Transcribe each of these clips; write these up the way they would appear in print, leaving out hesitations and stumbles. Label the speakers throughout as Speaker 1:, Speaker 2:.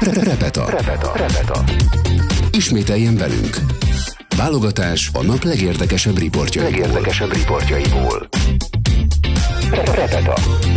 Speaker 1: Repeta. Ismételjen velünk. Válogatás a nap legérdekesebb riportjaiból. Repeta.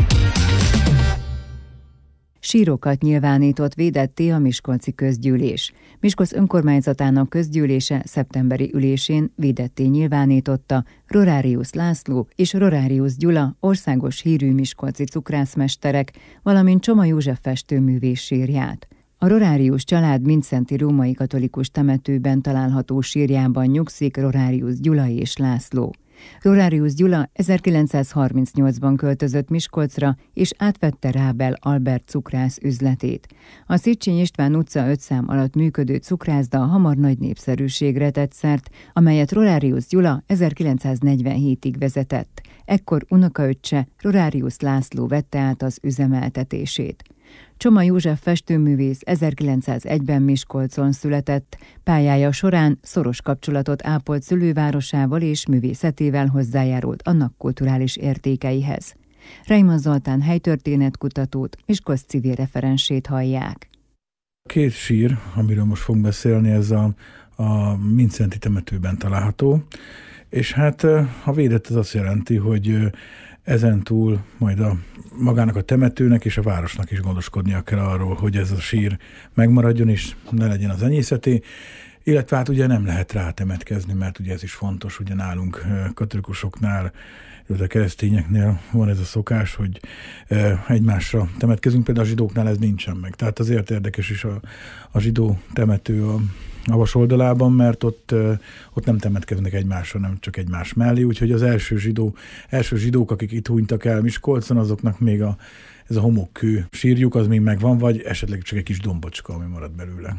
Speaker 2: Sírokat nyilvánított védetté a Miskolci Közgyűlés. Miskolc önkormányzatának közgyűlése szeptemberi ülésén védetté nyilvánította Rorárius László és Rorárius Gyula országos hírű miskolci cukrászmesterek, valamint Csoma József festőművész sírját. A Rorárius család Mindszenty római katolikus temetőben található sírjában nyugszik Rorárius Gyula és László. Rorárius Gyula 1938-ban költözött Miskolcra, és átvette Rábel Albert cukrász üzletét. A Széchenyi István utca 5 szám alatt működő cukrászda hamar nagy népszerűségre tett szert, amelyet Rorárius Gyula 1947-ig vezetett. Ekkor unokaöccse Rorárius László vette át az üzemeltetését. Csoma József festőművész 1901-ben Miskolcon született, pályája során szoros kapcsolatot ápolt szülővárosával és művészetével hozzájárult annak kulturális értékeihez. Reimann Zoltán helytörténetkutatót, Miskolc civil referensét hallják.
Speaker 3: Két sír, amiről most fogunk beszélni, ez a Mindszenty temetőben található, és hát a védett az azt jelenti, hogy ezentúl majd magának a temetőnek és a városnak is gondoskodnia kell arról, hogy ez a sír megmaradjon és ne legyen az enyészeté, illetve hát ugye nem lehet rá temetkezni, mert ugye ez is fontos, ugye nálunk katolikusoknál, illetve keresztényeknél van ez a szokás, hogy egymásra temetkezünk, például a zsidóknál ez nincsen meg. Tehát azért érdekes is a zsidó temető a Vas oldalában, mert ott nem temetkeznek egymásra, nem csak egymás mellé, úgyhogy az első zsidók, akik itt hunytak el Miskolcon, azoknak még ez a homokkő sírjuk, az még megvan, vagy esetleg csak egy kis dombocska, ami marad belőle.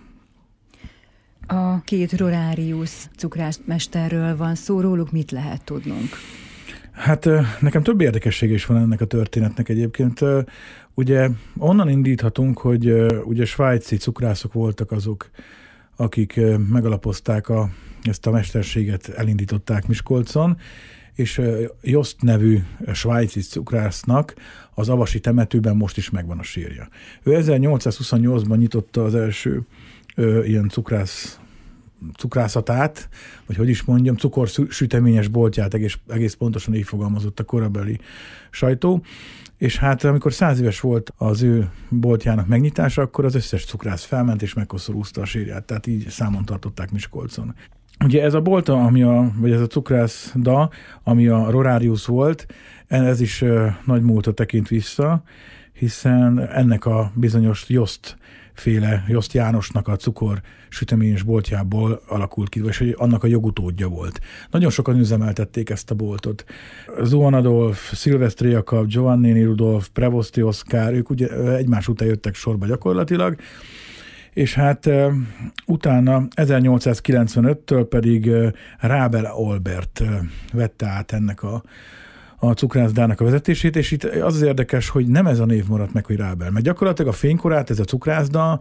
Speaker 2: A két Rorárius cukrászmesterről van szó, róluk mit lehet tudnunk?
Speaker 3: Hát nekem több érdekessége is van ennek a történetnek egyébként. Ugye onnan indíthatunk, hogy ugye svájci cukrászok voltak azok, akik megalapozták ezt a mesterséget, elindították Miskolcon, és Jost nevű svájci cukrásznak az avasi temetőben most is megvan a sírja. Ő 1828-ban nyitotta az első ilyen cukrászatát, vagy hogy is mondjam, cukorsüteményes boltját, egész pontosan így fogalmazott a korabeli sajtó, és hát amikor 100 éves volt az ő boltjának megnyitása, akkor az összes cukrász felment és megkoszorúzta a sírját, tehát így számon tartották Miskolcon. Ugye ez a bolt, vagy ez a cukrászda, ami a Rorárius volt, ez is nagy múltra tekint vissza, hiszen ennek a bizonyos Jost Jánosnak a cukor süteményes boltjából alakult ki, és hogy annak a jogutódja volt. Nagyon sokan üzemeltették ezt a boltot. Zuan Adolf, Szilvesztri Jakab, Giovannini Rudolf, Prevosti Oszkár, ők ugye egymás után jöttek sorba gyakorlatilag, és hát utána 1895-től pedig Rábel Albert vette át ennek a cukrászdának a vezetését, és itt az érdekes, hogy nem ez a név maradt meg, hogy Rábel, mert gyakorlatilag a fénykorát ez a cukrászda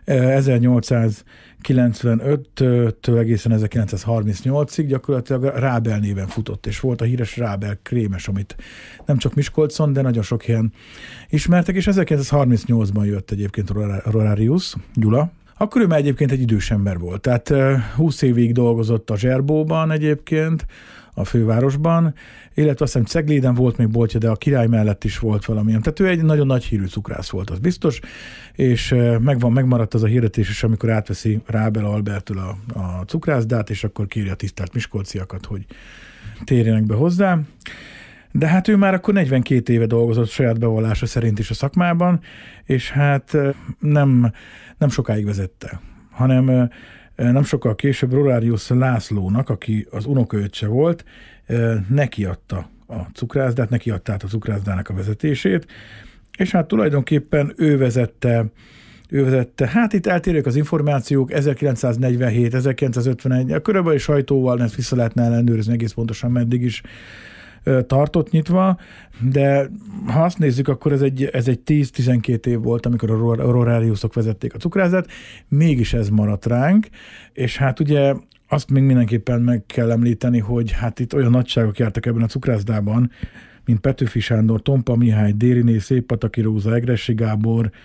Speaker 3: 1895-től egészen 1938-ig gyakorlatilag Rábel néven futott, és volt a híres Rábel krémes, amit nem csak Miskolcon, de nagyon sok helyen ismertek, és 1938-ban jött egyébként Rorárius Gyula. Akkor ő már egyébként egy idős ember volt, tehát 20 évig dolgozott a Zserbóban egyébként, a fővárosban, illetve azt hiszem Cegléden volt még boltja, de a Király mellett is volt valamilyen. Tehát ő egy nagyon nagy hírű cukrász volt, az biztos, és megmaradt az a hirdetés is, amikor átveszi Rábel Alberttől a cukrászdát, és akkor kéri a tisztelt miskolciakat, hogy térjenek be hozzá. De hát ő már akkor 42 éve dolgozott saját bevallása szerint is a szakmában, és hát nem sokáig vezette, hanem nem sokkal később Rorárius Lászlónak, aki az unokaöccse volt, nekiadta a cukrászdát, nekiadta át a cukrászdának a vezetését, és hát tulajdonképpen ő vezette, hát itt eltérők az információk, 1947, 1951, a körülbelül sajtóval ezt vissza lehetne ellenőrizni egész pontosan meddig is tartott nyitva, de ha azt nézzük, akkor ez egy 10-12 év volt, amikor a Roráriusok vezették a cukrászdát, mégis ez maradt ránk, és hát ugye azt még mindenképpen meg kell említeni, hogy hát itt olyan nagyságok jártak ebben a cukrászdában, mint Petőfi Sándor, Tompa Mihály, Dériné, Széppataki Róza, Egressi Gábor,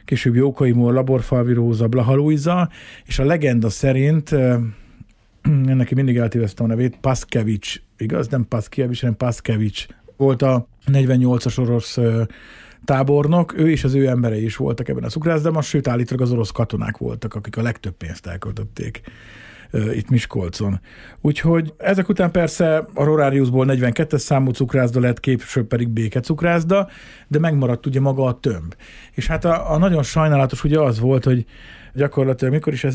Speaker 3: később Jókai Mór, Laborfalvi Róza, Blaha Lujza, és a legenda szerint, ennek mindig eltéveztem a nevét, Paszkevics, igaz? Nem Paszkiewicz, hanem Paszkevics volt a 48-as orosz tábornok, ő és az ő emberei is voltak ebben a cukrászdában, sőt állítólag az orosz katonák voltak, akik a legtöbb pénzt elköltötték itt Miskolcon. Úgyhogy ezek után persze a Rorariusból 42-es számú cukrászda lett, később pedig békecukrászda, de megmaradt ugye maga a tömb. És hát a nagyon sajnálatos ugye az volt, hogy gyakorlatilag mikor is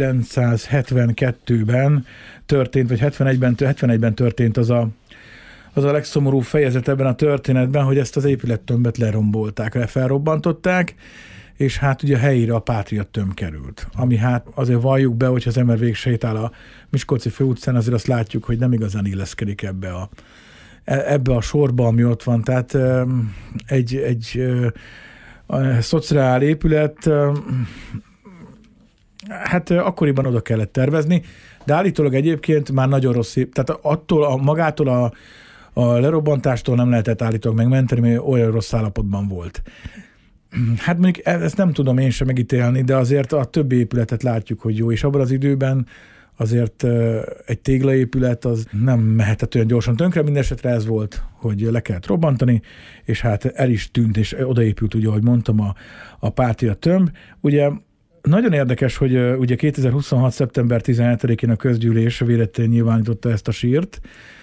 Speaker 3: 1972-ben történt, vagy 71-ben történt az a legszomorúbb fejezet ebben a történetben, hogy ezt az épülettömbet lerombolták, felrobbantották, és hát ugye a helyére a Pátria tömb került. Ami hát azért valljuk be, hogyha az ember végig sétál a Miskolci főutcán, azért azt látjuk, hogy nem igazán illeszkedik ebbe a sorba, ami ott van. Tehát egy szociál épület, hát akkoriban oda kellett tervezni, de állítólag egyébként már nagyon rossz, tehát magától a lerobbantástól nem lehetett állítólag megmenteni, mert olyan rossz állapotban volt. Hát mondjuk ezt nem tudom én sem megítélni, de azért a többi épületet látjuk, hogy jó, és abban az időben azért egy téglaépület az nem mehetett olyan gyorsan tönkre, mindenesetre ez volt, hogy le kellett robbantani, és hát el is tűnt, és odaépült, ugye, ahogy mondtam, a Pátria tömb. Ugye nagyon érdekes, hogy ugye 2026. szeptember 17-én a közgyűlés vélettén nyilvánította ezt a sírt,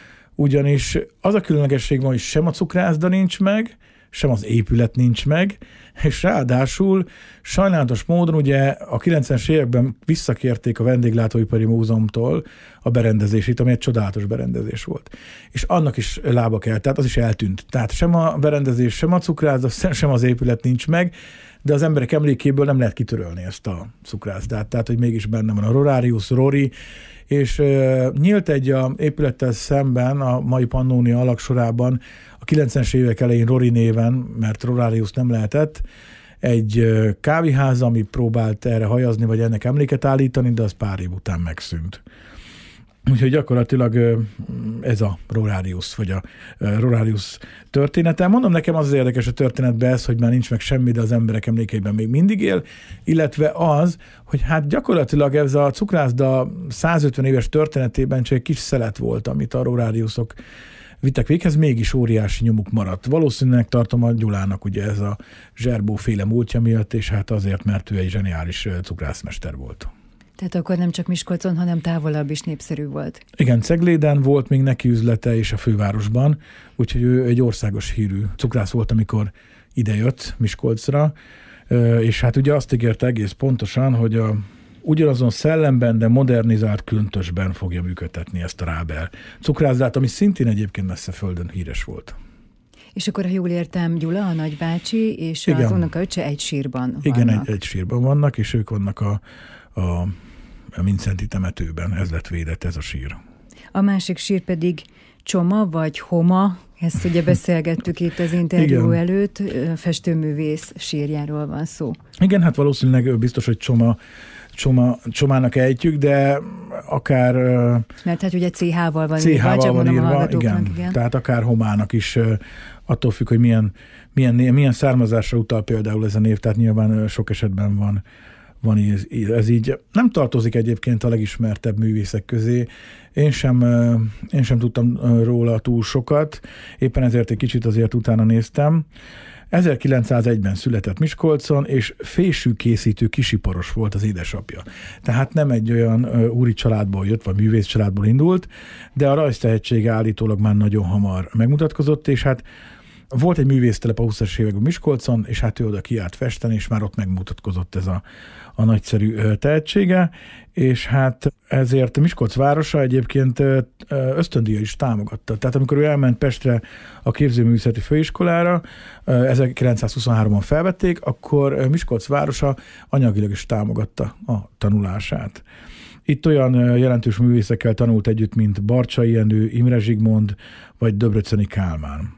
Speaker 3: ugyanis az a különlegesség van, hogy sem a cukrászda nincs meg, sem az épület nincs meg, és ráadásul sajnálatos módon ugye a 90-es években visszakérték a Vendéglátóipari Múzeumtól a berendezését, ami egy csodálatos berendezés volt. És annak is lába kell, tehát az is eltűnt. Tehát sem a berendezés, sem a cukrászda, sem az épület nincs meg, de az emberek emlékéből nem lehet kitörölni ezt a cukrászdát. Tehát, hogy mégis benne van a Rorarius, Rori, és nyílt egy épülettel szemben a mai Pannonia alagsorában a 90-es évek elején Rori néven, mert Rorarius nem lehetett, egy kávéház, ami próbált erre hajazni, vagy ennek emléket állítani, de az pár év után megszűnt. Úgyhogy gyakorlatilag ez a Rorarius, vagy a Rorarius története. Mondom, nekem az érdekes a történetben ez, hogy már nincs meg semmi, de az emberek emlékeiben még mindig él, illetve az, hogy hát gyakorlatilag ez a cukrászda 150 éves történetében csak egy kis szelet volt, amit a Rorariusok vittek véghez, mégis óriási nyomuk maradt. Valószínűleg tartom a Gyulának ugye ez a zserbóféle múltja miatt, és hát azért, mert ő egy zseniális cukrászmester volt.
Speaker 2: Tehát akkor nem csak Miskolcon, hanem távolabb is népszerű volt.
Speaker 3: Igen, Cegléden volt még neki üzlete, és a fővárosban, úgyhogy ő egy országos hírű cukrász volt, amikor idejött Miskolcra, és hát ugye azt ígérte egész pontosan, hogy ugyanazon szellemben, de modernizált köntösben fogja működtetni ezt a Rábel cukrászdát, ami szintén egyébként messze földön híres volt.
Speaker 2: És akkor, ha jól értem, Gyula, a nagybácsi, és
Speaker 3: igen, az
Speaker 2: unokaöccse egy sírban vannak.
Speaker 3: Igen, egy sírban vannak, és ők vannak a Mindszenty temetőben. Ez lett védett, ez a sír.
Speaker 2: A másik sír pedig Csoma vagy Homa, ezt ugye beszélgettük itt az interjú előtt, festőművész sírjáról van szó.
Speaker 3: Igen, hát valószínűleg biztos, hogy Csomának ejtjük, de akár...
Speaker 2: Mert hát ugye CH-val van
Speaker 3: írva, van írva, igen. Tehát akár Homának is, attól függ, hogy milyen származásra utal például ez a név, tehát nyilván sok esetben van ez így. Nem tartozik egyébként a legismertebb művészek közé. Én sem tudtam róla túl sokat, éppen ezért egy kicsit azért utána néztem. 1901-ben született Miskolcon, és fésűkészítő kisiparos volt az édesapja. Tehát nem egy olyan úri családból jött, vagy művész családból indult, de a rajztehetsége állítólag már nagyon hamar megmutatkozott, és hát volt egy művésztelep a 20-as években Miskolcon, és hát ő oda kiállt festeni, és már ott megmutatkozott ez a nagyszerű tehetsége, és hát ezért Miskolc városa egyébként ösztöndíjjal is támogatta. Tehát amikor ő elment Pestre a képzőművészeti főiskolára, 1923-ban felvették, akkor Miskolc városa anyagilag is támogatta a tanulását. Itt olyan jelentős művészekkel tanult együtt, mint Barcsay Jenő, Imre Zsigmond, vagy Döbröczöny Kálmán.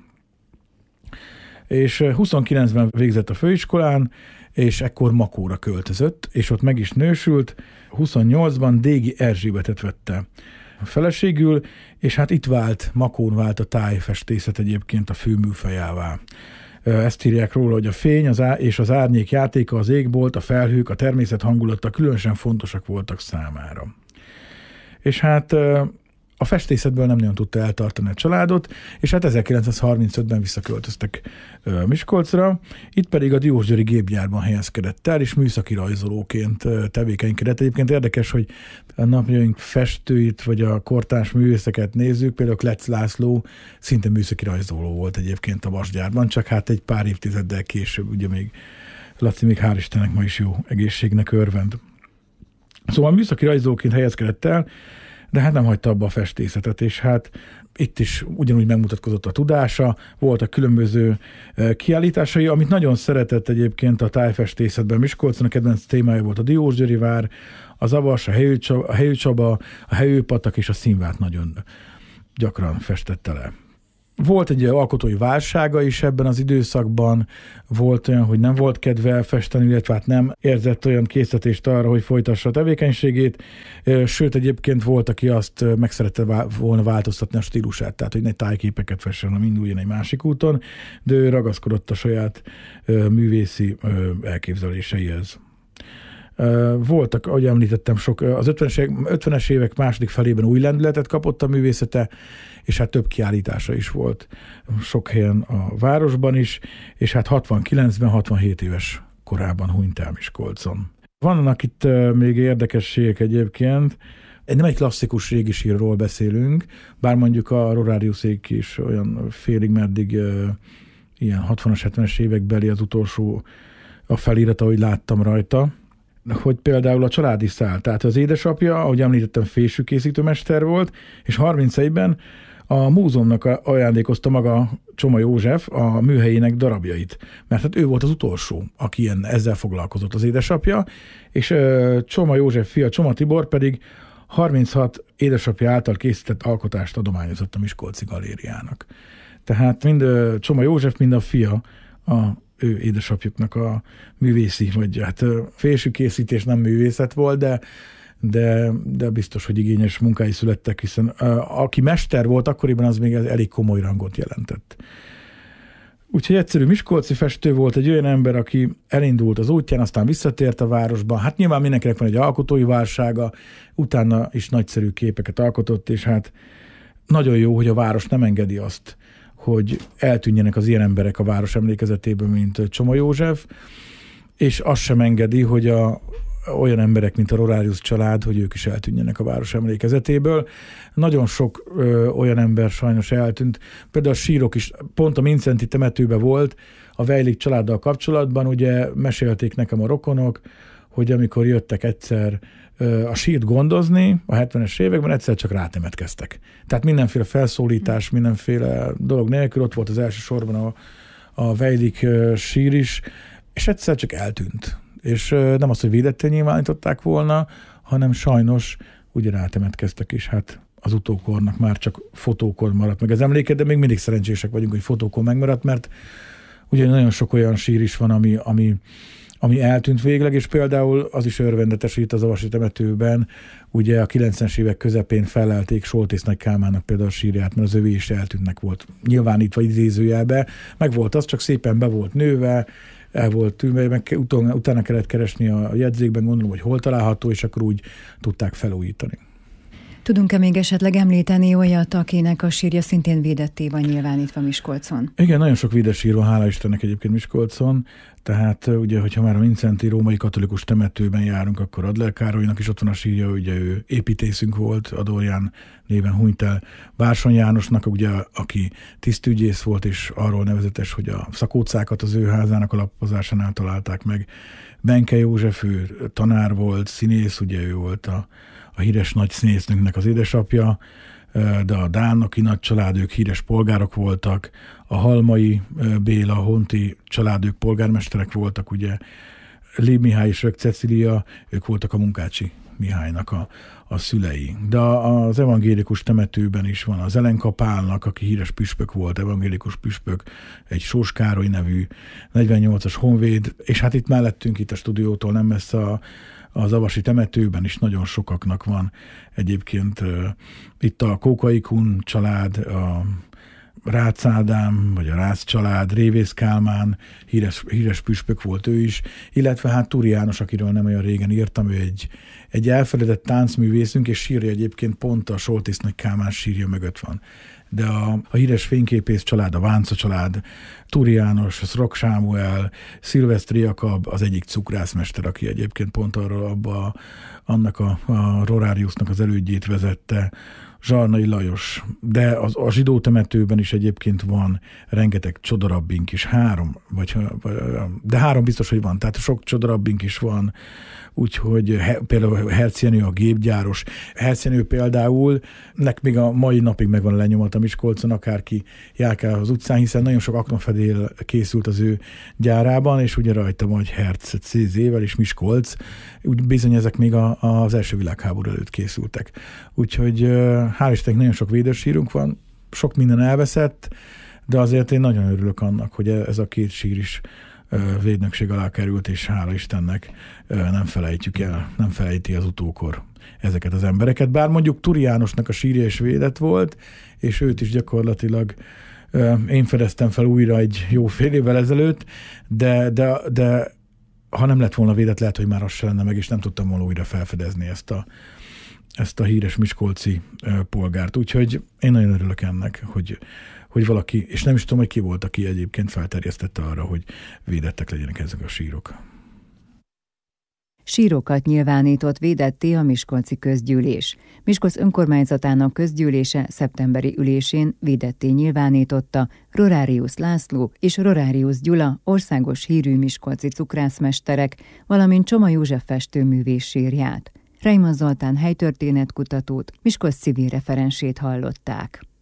Speaker 3: És 29-ben végzett a főiskolán, és ekkor Makóra költözött, és ott meg is nősült. 28-ban Dégi Erzsébetet vette feleségül, és hát itt Makón vált a tájfestészet egyébként a főműfajává. Ezt írják róla, hogy a fény és az árnyék játéka, az égbolt, a felhők, a természet hangulata különösen fontosak voltak számára. És hát a festészetből nem nagyon tudta eltartani a családot, és hát 1935-ben visszaköltöztek Miskolcra, itt pedig a Diósgyőri gépgyárban helyezkedett el, és műszaki rajzolóként tevékenykedett. Egyébként érdekes, hogy a napjaink festőit, vagy a kortárs művészeket nézzük, például Kletz László szinte műszaki rajzoló volt egyébként a vasgyárban, csak hát egy pár évtizeddel később, ugye még Laci még hál' Istennek ma is jó egészségnek örvend. Szóval műszaki rajzolóként helyezkedett el, de hát nem hagyta abba a festészetet, és hát itt is ugyanúgy megmutatkozott a tudása, voltak különböző kiállításai, amit nagyon szeretett egyébként a tájfestészetben Miskolcon, a kedvenc témája volt a Diósgyőri vár, az Avas, a Helyőcsaba, a Helyőpatak és a Színvát nagyon gyakran festette le. Volt egy alkotói válsága is ebben az időszakban, volt olyan, hogy nem volt kedve elfesteni, illetve hát nem érzett olyan késztetést arra, hogy folytassa a tevékenységét, sőt egyébként volt, aki azt meg szerette volna változtatni a stílusát, tehát hogy ne tájképeket fessen, hanem induljon egy másik úton, de ő ragaszkodott a saját művészi elképzeléseihez. Voltak, ahogy említettem, sok, az 50-es évek második felében új lendületet kapott a művészete, és hát több kiállítása is volt sok helyen a városban is, és hát 69-ben 67 éves korában hunyt el Miskolcon. Vannak itt még érdekességek egyébként, nem egy klasszikus régi sírról beszélünk, bár mondjuk a Rorariuszék is olyan félig meddig ilyen 60-as, 70-es évekbeli az utolsó a felirat, ahogy láttam rajta, hogy például a családi szál, tehát az édesapja, ahogy említettem, fésűkészítőmester volt, és 31-ben a múzeumnak ajándékozta maga Csoma József a műhelyének darabjait, mert hát ő volt az utolsó, aki ezzel foglalkozott, az édesapja, és Csoma József fia, Csoma Tibor pedig 36 édesapja által készített alkotást adományozott a Miskolci Galériának. Tehát mind Csoma József, mind a fia a ő édesapjuknak a művészi, vagy hát fésűkészítés nem művészet volt, de biztos, hogy igényes munkái születtek, hiszen aki mester volt akkoriban, az még elég komoly rangot jelentett. Úgyhogy egyszerű miskolci festő volt, egy olyan ember, aki elindult az útján, aztán visszatért a városba. Hát nyilván mindenkinek van egy alkotói válsága, utána is nagyszerű képeket alkotott, és hát nagyon jó, hogy a város nem engedi azt, hogy eltűnjenek az ilyen emberek a város emlékezetében, mint Csoma József, és azt sem engedi, hogy olyan emberek, mint a Rorarius család, hogy ők is eltűnjenek a város emlékezetéből. Nagyon sok olyan ember sajnos eltűnt. Például a sírok is, pont a Mincenti temetőben volt, a Vejlik családdal kapcsolatban, ugye mesélték nekem a rokonok, hogy amikor jöttek egyszer a sírt gondozni a 70-es években, egyszer csak rátemetkeztek. Tehát mindenféle felszólítás, mindenféle dolog nélkül, ott volt az első sorban a Vejlik sír is, és egyszer csak eltűnt. És nem az, hogy védettel nyilvánították volna, hanem sajnos ugye rátemetkeztek, és hát az utókornak már csak fotókor maradt meg az emléke, de még mindig szerencsések vagyunk, hogy fotókor megmaradt, mert ugye nagyon sok olyan sír is van, ami eltűnt végleg, és például az is örvendetes, hogy itt az avasi temetőben ugye a 90-es évek közepén felelték Soltész Nagy Kálmánnak például a sírját, mert az övé is eltűntnek volt nyilvánítva idézőjelbe, meg volt az, csak szépen be volt nőve, el volt tűnve, meg utána kellett keresni a jegyzékben, gondolom, hogy hol található, és akkor úgy tudták felújítani.
Speaker 2: Tudunk-e még esetleg említeni olyat, akinek a sírja szintén védetté van nyilvánítva Miskolcon?
Speaker 3: Igen, nagyon sok védes sír van, hála Istennek egyébként Miskolcon, tehát ugye, hogyha már a Mincenti római katolikus temetőben járunk, akkor Adler Károlynak is ott van a sírja, ugye ő építészünk volt, Adorján néven hunyt el. Bársony Jánosnak, ugye, aki tisztügyész volt, és arról nevezetes, hogy a szakócákat az ő házának alapozásánál találták meg. Benke József, ő tanár volt, színész, ugye ő volt a híres nagy színésznőnknek az édesapja, de a Dánnoki nagy család, ők híres polgárok voltak, a Halmai Béla, Honti család, ők polgármesterek voltak, ugye Lib Mihály és Rögg Cecília, ők voltak a Munkácsi Mihálynak a szülei. De az evangélikus temetőben is van az Elenka Pálnak, aki híres püspök volt, evangélikus püspök, egy Sós Károly nevű 48-as honvéd, és hát itt mellettünk, itt a stúdiótól nem messze az avasi temetőben is nagyon sokaknak van. Egyébként itt a Kókai Kun család, Rácz Ádám, vagy a Rácz család, Révész Kálmán, híres püspök volt ő is, illetve hát Turi János, akiről nem olyan régen írtam, ő egy elfeledett táncművészünk, és sírja egyébként pont a Soltész Nagy Kálmán sírja mögött van. De a híres fényképész család, a Vánca család, Turi János, Szrok Sámuel, Szilvesztri Jakab, az egyik cukrászmester, aki egyébként pont annak a Rorariusnak az elődjét vezette, Zsarnai Lajos, de a zsidó temetőben is egyébként van rengeteg csodarabbink is, 3, de 3 biztos, hogy van, tehát sok csodarabbink is van, úgyhogy például Hercjenő a gépgyáros. Hercjenő például, nek még a mai napig megvan a lenyomat a Miskolcon, akárki járkál az utcán, hiszen nagyon sok aknafedél készült az ő gyárában, és ugye rajta vagy Herc CZ-vel és Miskolc, úgy bizony ezek még az első világháború előtt készültek. Úgyhogy hál' Istennek nagyon sok védősírunk van, sok minden elveszett, de azért én nagyon örülök annak, hogy ez a 2 sír is védnökség alá került, és hála Istennek nem felejtjük el, nem felejti az utókor ezeket az embereket. Bár mondjuk Turi Jánosnak a sírja is védett volt, és őt is gyakorlatilag én fedeztem fel újra egy jó fél évvel ezelőtt, de ha nem lett volna védett, lehet, hogy már az se lenne meg, és nem tudtam volna újra felfedezni ezt a híres miskolci polgárt. Úgyhogy én nagyon örülök ennek, hogy valaki, és nem is tudom, hogy ki volt, aki egyébként felterjesztette arra, hogy védettek legyenek ezek a sírok.
Speaker 2: Sírokat nyilvánított védetté a miskolci közgyűlés. Miskolc önkormányzatának közgyűlése szeptemberi ülésén védetté nyilvánította Rorarius László és Rorarius Gyula országos hírű miskolci cukrászmesterek, valamint Csoma József festőművész sírját. Reimann Zoltán helytörténetkutatót, Miskolc civil referensét hallották.